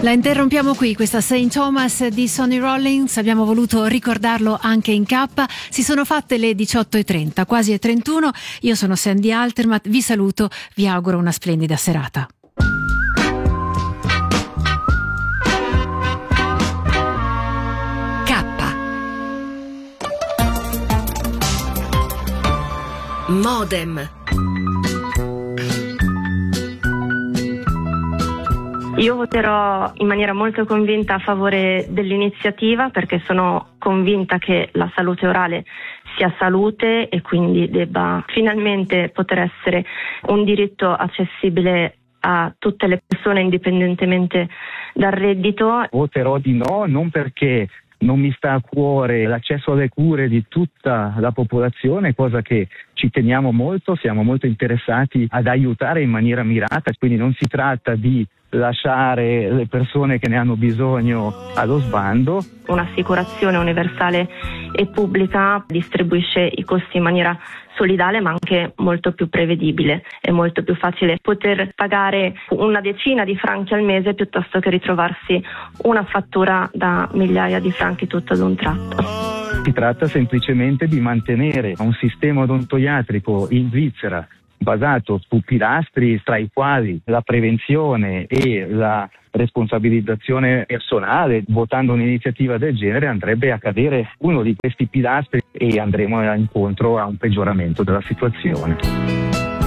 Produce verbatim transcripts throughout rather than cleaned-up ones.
La interrompiamo qui, questa Saint Thomas di Sonny Rollins, abbiamo voluto ricordarlo anche in K. Si sono fatte le diciotto e trenta, quasi e trentuno. Io sono Sandy Altermatt, vi saluto, vi auguro una splendida serata. K. Modem. Io voterò in maniera molto convinta a favore dell'iniziativa perché sono convinta che la salute orale sia salute e quindi debba finalmente poter essere un diritto accessibile a tutte le persone indipendentemente dal reddito. Voterò di no, non perché non mi sta a cuore l'accesso alle cure di tutta la popolazione, cosa che ci teniamo molto, siamo molto interessati ad aiutare in maniera mirata, quindi non si tratta di lasciare le persone che ne hanno bisogno allo sbando. Un'assicurazione universale e pubblica distribuisce i costi in maniera solidale ma anche molto più prevedibile. È molto più facile poter pagare una decina di franchi al mese piuttosto che ritrovarsi una fattura da migliaia di franchi tutto ad un tratto. Si tratta semplicemente di mantenere un sistema odontoiatrico in Svizzera basato su pilastri tra i quali la prevenzione e la responsabilizzazione personale. Votando un'iniziativa del genere andrebbe a cadere uno di questi pilastri e andremo incontro a un peggioramento della situazione.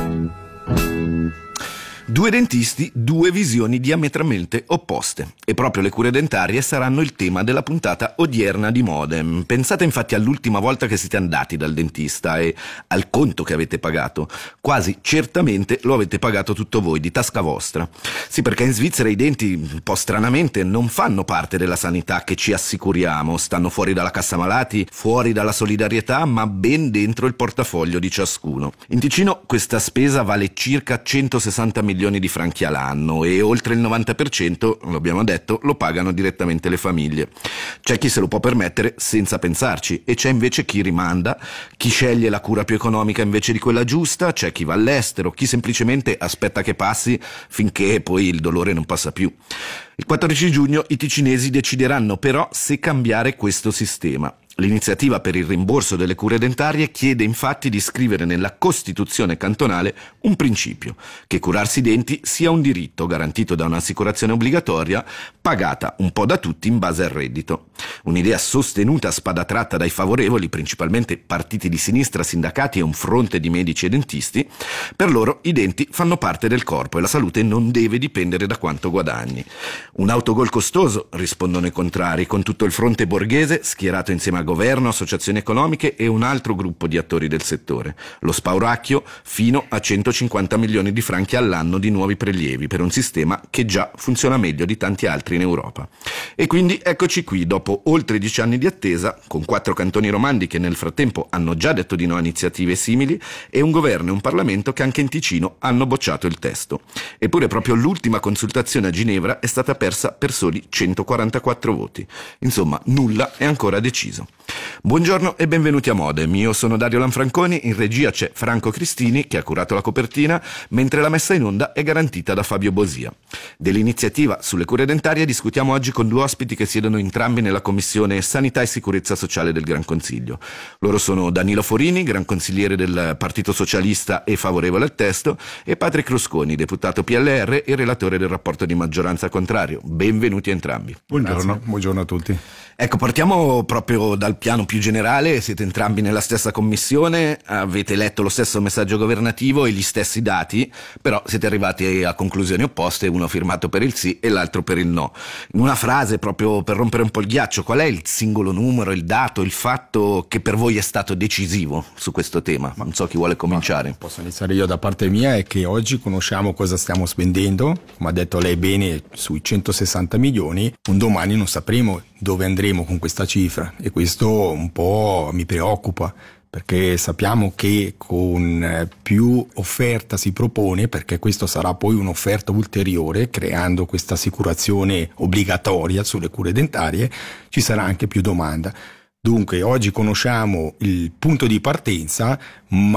Due dentisti, due visioni diametralmente opposte. E proprio le cure dentarie saranno il tema della puntata odierna di Modem. Pensate infatti all'ultima volta che siete andati dal dentista e al conto che avete pagato. Quasi certamente lo avete pagato tutto voi, di tasca vostra. Sì, perché in Svizzera i denti, un po' stranamente, non fanno parte della sanità che ci assicuriamo. Stanno fuori dalla cassa malati, fuori dalla solidarietà, ma ben dentro il portafoglio di ciascuno. In Ticino questa spesa vale circa centosessanta milioni di franchi all'anno e oltre il novanta per cento, lo abbiamo detto, lo pagano direttamente le famiglie. C'è chi se lo può permettere senza pensarci e c'è invece chi rimanda, chi sceglie la cura più economica invece di quella giusta, c'è chi va all'estero, chi semplicemente aspetta che passi finché poi il dolore non passa più. Il quattordici giugno i ticinesi decideranno però se cambiare questo sistema. L'iniziativa per il rimborso delle cure dentarie chiede infatti di scrivere nella Costituzione cantonale un principio, che curarsi i denti sia un diritto garantito da un'assicurazione obbligatoria pagata un po' da tutti in base al reddito. Un'idea sostenuta a spada tratta dai favorevoli, principalmente partiti di sinistra, sindacati e un fronte di medici e dentisti. Per loro i denti fanno parte del corpo e la salute non deve dipendere da quanto guadagni. Un autogol costoso, rispondono i contrari, con tutto il fronte borghese schierato insieme al governo, associazioni economiche e un altro gruppo di attori del settore. Lo spauracchio fino a centocinquanta milioni di franchi all'anno di nuovi prelievi per un sistema che già funziona meglio di tanti altri in Europa. E quindi eccoci qui, dopo oltre dieci anni di attesa, con quattro cantoni romandi che nel frattempo hanno già detto di no a iniziative simili e un governo e un Parlamento che anche in Ticino hanno bocciato il testo. Eppure proprio l'ultima consultazione a Ginevra è stata persa per soli centoquarantaquattro voti. Insomma, nulla è ancora deciso. Buongiorno e benvenuti a Modem. Io sono Dario Lanfranconi, in regia c'è Franco Cristini che ha curato la copertina, mentre la messa in onda è garantita da Fabio Bosia. Dell'iniziativa sulle cure dentarie discutiamo oggi con due ospiti che siedono entrambi nella Commissione Sanità e Sicurezza Sociale del Gran Consiglio. Loro sono Danilo Forini, Gran Consigliere del Partito Socialista e favorevole al testo, e Patrick Rusconi, deputato P L R e relatore del rapporto di maggioranza contrario. Benvenuti entrambi. Buongiorno, Grazie. Buongiorno a tutti. Ecco, partiamo proprio dal piano più generale. Siete entrambi nella stessa commissione, avete letto lo stesso messaggio governativo e gli stessi dati, però siete arrivati a conclusioni opposte, uno firmato per il sì e l'altro per il no. In una frase, proprio per rompere un po' il ghiaccio, qual è il singolo numero, il dato, il fatto che per voi è stato decisivo su questo tema? Non so chi vuole cominciare. Ma posso iniziare io da parte mia, è che oggi conosciamo cosa stiamo spendendo, come ha detto lei bene, sui centosessanta milioni, un domani non sapremo dove andremo con questa cifra e questo un po' mi preoccupa, perché sappiamo che con più offerta si propone, perché questo sarà poi un'offerta ulteriore, creando questa assicurazione obbligatoria sulle cure dentarie, ci sarà anche più domanda. Dunque oggi conosciamo il punto di partenza, ma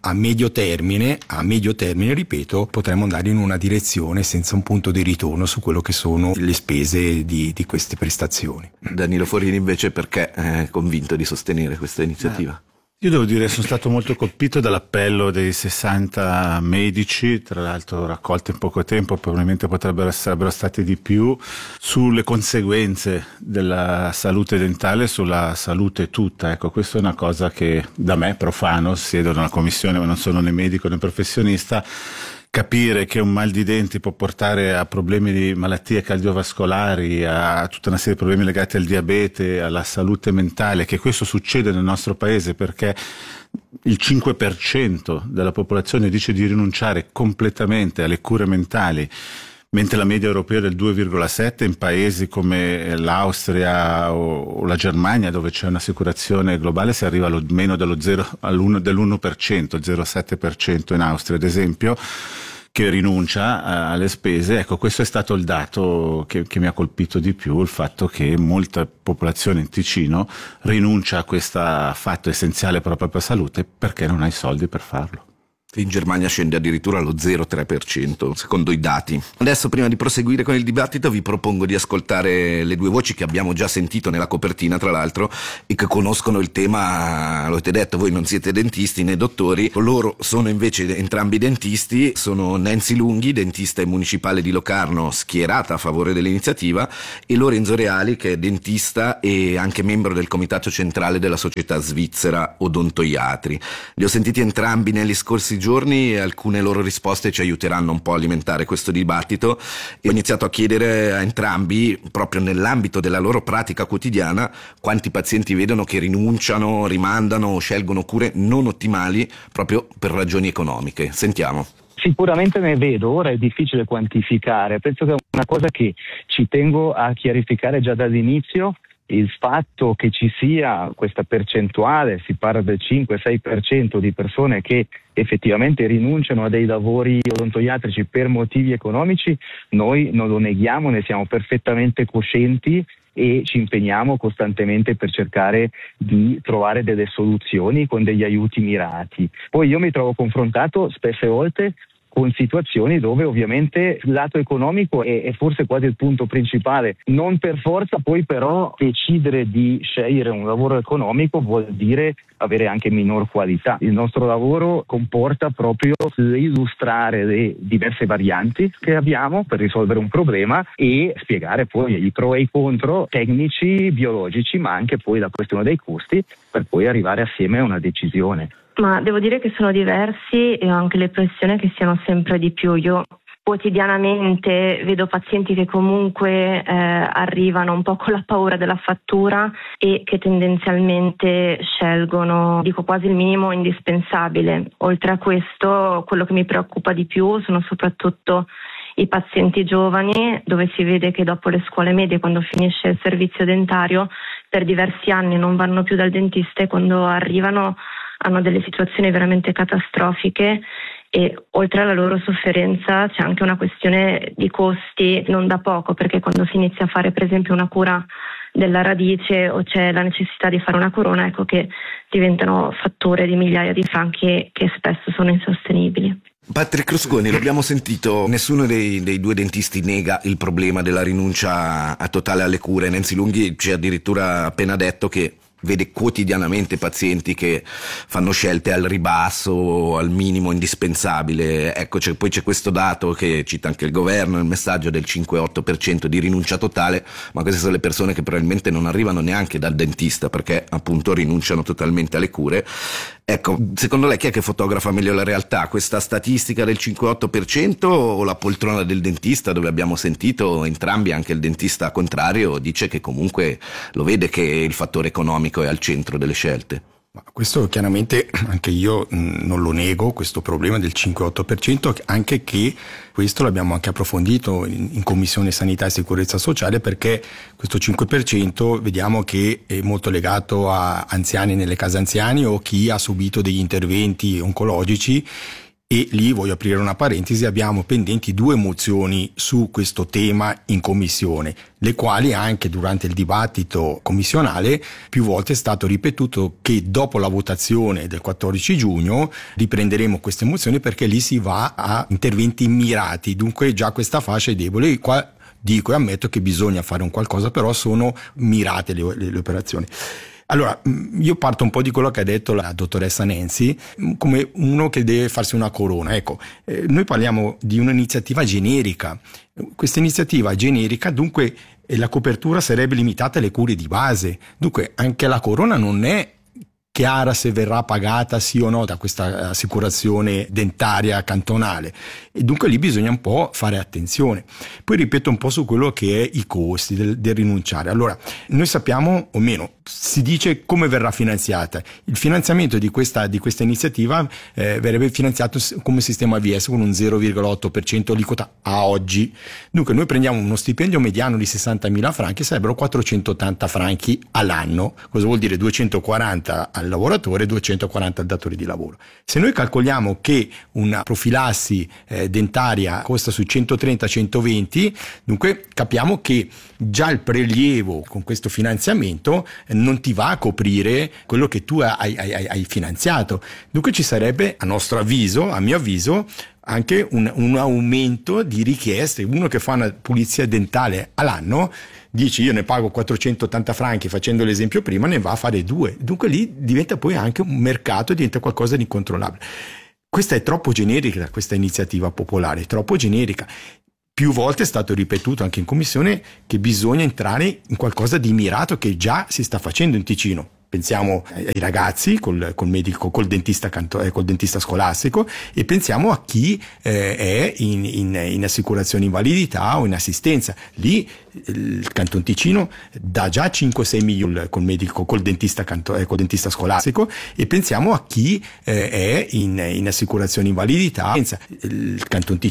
a medio termine, a medio termine, ripeto, potremmo andare in una direzione senza un punto di ritorno su quello che sono le spese di, di queste prestazioni. Danilo Forini invece perché è convinto di sostenere questa iniziativa? Eh. Io devo dire, sono stato molto colpito dall'appello dei sessanta medici, tra l'altro raccolti in poco tempo, probabilmente potrebbero sarebbero stati di più, sulle conseguenze della salute dentale sulla salute tutta. Ecco, questa è una cosa che da me, profano, siedo in una commissione ma non sono né medico né professionista. Capire che un mal di denti può portare a problemi di malattie cardiovascolari, a tutta una serie di problemi legati al diabete, alla salute mentale, che questo succede nel nostro paese perché il cinque per cento della popolazione dice di rinunciare completamente alle cure mentali, mentre la media europea è del due virgola sette, in paesi come l'Austria o la Germania, dove c'è un'assicurazione globale, si arriva allo meno dello zero, all'uno, dell'uno per cento, il zero virgola sette per cento in Austria ad esempio, che rinuncia alle spese. Ecco, questo è stato il dato che, che mi ha colpito di più, il fatto che molta popolazione in Ticino rinuncia a questo fatto essenziale per la propria salute perché non ha i soldi per farlo. In Germania scende addirittura allo zero virgola tre per cento, secondo i dati. Adesso, prima di proseguire con il dibattito, vi propongo di ascoltare le due voci che abbiamo già sentito nella copertina, tra l'altro, e che conoscono il tema. Lo avete detto, voi non siete dentisti né dottori, loro sono invece entrambi dentisti. Sono Nancy Lunghi, dentista e municipale di Locarno, schierata a favore dell'iniziativa, e Lorenzo Reali, che è dentista e anche membro del comitato centrale della società svizzera odontoiatri. Li ho sentiti entrambi negli scorsi giorni e alcune loro risposte ci aiuteranno un po' a alimentare questo dibattito, e ho iniziato a chiedere a entrambi, proprio nell'ambito della loro pratica quotidiana, quanti pazienti vedono che rinunciano, rimandano o scelgono cure non ottimali proprio per ragioni economiche. Sentiamo. Sicuramente ne vedo, ora è difficile quantificare, penso che è una cosa che ci tengo a chiarificare già dall'inizio. Il fatto che ci sia questa percentuale, si parla del cinque sei per cento di persone che effettivamente rinunciano a dei lavori odontoiatrici per motivi economici, noi non lo neghiamo, ne siamo perfettamente coscienti e ci impegniamo costantemente per cercare di trovare delle soluzioni con degli aiuti mirati. Poi io mi trovo confrontato spesse volte con situazioni dove ovviamente il lato economico è, è forse quasi il punto principale. Non per forza poi però decidere di scegliere un lavoro economico vuol dire avere anche minor qualità. Il nostro lavoro comporta proprio illustrare le diverse varianti che abbiamo per risolvere un problema e spiegare poi i pro e i contro tecnici, biologici, ma anche poi la questione dei costi, per poi arrivare assieme a una decisione. Ma devo dire che sono diversi e ho anche l'impressione che siano sempre di più. Io quotidianamente vedo pazienti che comunque eh, arrivano un po' con la paura della fattura e che tendenzialmente scelgono, dico quasi il minimo indispensabile. Oltre a questo, quello che mi preoccupa di più sono soprattutto i pazienti giovani, dove si vede che dopo le scuole medie, quando finisce il servizio dentario, per diversi anni non vanno più dal dentista e quando arrivano hanno delle situazioni veramente catastrofiche e oltre alla loro sofferenza c'è anche una questione di costi non da poco, perché quando si inizia a fare per esempio una cura della radice o c'è la necessità di fare una corona, ecco che diventano fatture di migliaia di franchi che spesso sono insostenibili. Patrick Rusconi, l'abbiamo sentito, nessuno dei, dei due dentisti nega il problema della rinuncia a totale alle cure. Nancy Lunghi ci ha addirittura appena detto che vede quotidianamente pazienti che fanno scelte al ribasso, al minimo indispensabile. Ecco, c'è, poi c'è questo dato che cita anche il governo, il messaggio del cinque otto per cento di rinuncia totale, ma queste sono le persone che probabilmente non arrivano neanche dal dentista perché appunto rinunciano totalmente alle cure. Ecco, secondo lei chi è che fotografa meglio la realtà? Questa statistica del cinque otto per cento o la poltrona del dentista, dove abbiamo sentito entrambi, anche il dentista contrario dice che comunque lo vede che il fattore economico è al centro delle scelte? Ma questo chiaramente anche io mh, non lo nego, questo problema del cinque otto per cento, anche che questo l'abbiamo anche approfondito in, in Commissione Sanità e Sicurezza Sociale, perché questo cinque per cento vediamo che è molto legato a anziani nelle case anziani o chi ha subito degli interventi oncologici E lì voglio aprire una parentesi, abbiamo pendenti due mozioni su questo tema in commissione, le quali anche durante il dibattito commissionale più volte è stato ripetuto che dopo la votazione del quattordici giugno riprenderemo queste mozioni, perché lì si va a interventi mirati, dunque già questa fascia è debole. Qua dico e ammetto che bisogna fare un qualcosa, però sono mirate le, le, le operazioni. Allora, io parto un po' di quello che ha detto la dottoressa Nancy, come uno che deve farsi una corona. Ecco, eh, noi parliamo di un'iniziativa generica. Questa iniziativa generica, dunque, eh, la copertura sarebbe limitata alle cure di base. Dunque, anche la corona non è chiara se verrà pagata sì o no da questa assicurazione dentaria cantonale, e dunque lì bisogna un po' fare attenzione. Poi ripeto un po' su quello che è i costi del, del rinunciare. Allora, noi sappiamo, o meno si dice come verrà finanziata. Il finanziamento di questa, di questa iniziativa eh, verrebbe finanziato come sistema A V S con un zero virgola otto per cento aliquota a oggi. Dunque noi prendiamo uno stipendio mediano di sessantamila franchi, sarebbero quattrocentottanta franchi all'anno. Cosa vuol dire? duecentoquaranta al lavoratore e duecentoquaranta al datore di lavoro. Se noi calcoliamo che una profilassi eh, dentaria costa sui centotrenta centoventi, dunque capiamo che già il prelievo con questo finanziamento non ti va a coprire quello che tu hai, hai, hai finanziato. Dunque ci sarebbe, a nostro avviso, a mio avviso, anche un, un aumento di richieste. Uno che fa una pulizia dentale all'anno dice io ne pago quattrocentottanta franchi, facendo l'esempio prima, ne va a fare due. Dunque lì diventa poi anche un mercato, diventa qualcosa di incontrollabile. Questa è troppo generica, questa iniziativa popolare, è troppo generica. Più volte è stato ripetuto anche in commissione che bisogna entrare in qualcosa di mirato che già si sta facendo in Ticino. Pensiamo ai ragazzi col, col medico, col dentista, canto, col dentista scolastico, e pensiamo a chi eh, è in, in, in assicurazione invalidità o in assistenza. Lì il Canton Ticino dà già cinque sei milioni col medico, col dentista, canto, eh, col dentista scolastico, e pensiamo a chi eh, è in, in assicurazione invalidità. Il Canton Ticino